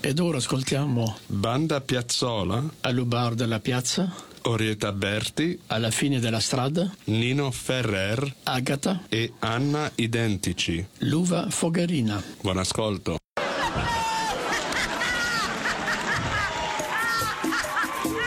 Ed ora ascoltiamo Banda Piazzola, All'Ubar della Piazza, Orietta Berti, Alla fine della strada, Nino Ferrer Agata, e Anna Identici. L'uva Fogherina. Buon ascolto.